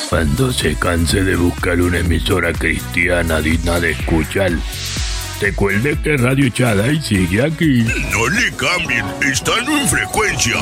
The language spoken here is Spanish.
Cuando se canse de buscar una emisora cristiana digna de escuchar, recuerde que Radio Chada y sigue aquí. No le cambien, están en frecuencia